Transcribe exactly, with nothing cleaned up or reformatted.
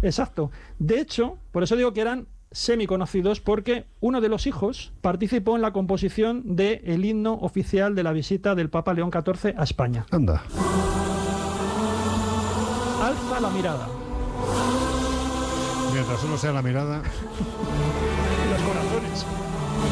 Exacto. De hecho, por eso digo que eran semiconocidos, porque uno de los hijos participó en la composición del himno oficial de la visita del Papa León catorce a España. Anda. Alza la mirada. Mientras uno sea la mirada. Los corazones.